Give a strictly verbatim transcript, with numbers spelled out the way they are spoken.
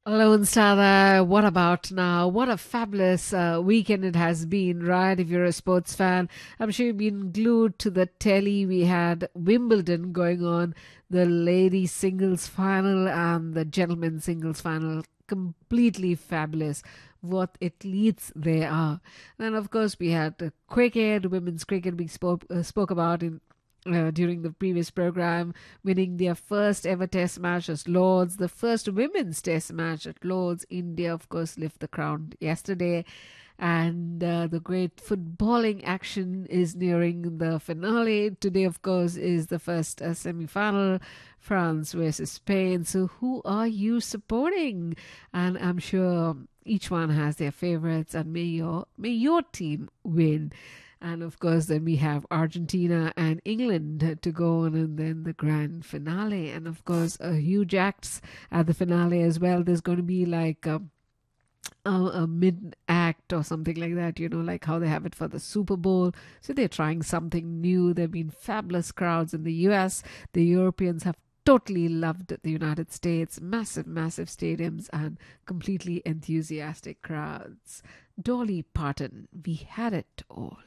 Lone Star there. What about now? What a fabulous uh, weekend it has been, right? If you're a sports fan, I'm sure you've been glued to the telly. We had Wimbledon going on, the ladies singles final and the gentlemen singles final. Completely fabulous. What athletes they are. And of course, we had uh, cricket, women's cricket we spoke, uh, spoke about in uh, during the previous program, winning their first ever test match at Lords, the first women's test match at Lords. India, of course, lift the crown yesterday. And uh, the great footballing action is nearing the finale. Today, of course, is the first uh, semi final, France versus Spain. So, who are you supporting? And I'm sure each one has their favorites, and may your, may your team win. And of course, then we have Argentina and England to go on, and then the grand finale. And of course, a huge acts at the finale as well. There's going to be like a, a, a mid act or something like that, you know, like how they have it for the Super Bowl. So they're trying something new. There have been fabulous crowds in the U S. The Europeans have totally loved the United States, massive, massive stadiums and completely enthusiastic crowds. Dolly Parton, we had it all.